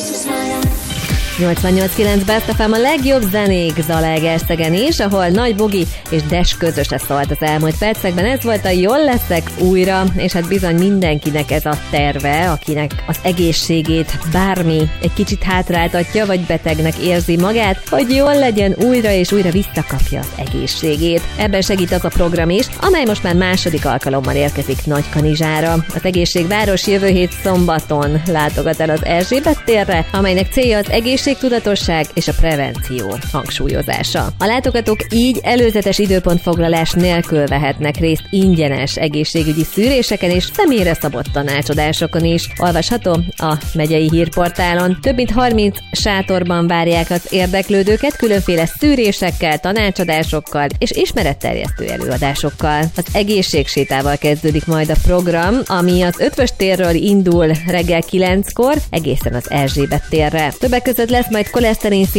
88.9 Best FM, a legjobb zenék Zalaegerszegen is, ahol Nagy Bogi és Des közöse szólt az elmúlt percekben. Ez volt a Jól leszek újra, és hát bizony mindenkinek ez a terve, akinek az egészségét bármi egy kicsit hátráltatja, vagy betegnek érzi magát, hogy jól legyen újra és újra visszakapja az egészségét. Ebben segít az a program is, amely most már második alkalommal érkezik Nagykanizsára. Az Egészségváros jövő hét szombaton látogat el az Erzsébet térre, amelynek célja az egészségtudatosság és a prevenció hangsúlyozása. A látogatók így előzetes időpontfoglalás nélkül vehetnek részt ingyenes egészségügyi szűréseken és személyre szabott tanácsadásokon is. Olvasható a megyei hírportálon. Több mint 30 sátorban várják az érdeklődőket különféle szűrésekkel, tanácsadásokkal és ismeretterjesztő előadásokkal. Az egészségsétával kezdődik majd a program, ami az Ötvös térről indul reggel 9-kor egészen az Erzsébet térre. Többek között lesz majd koleszterin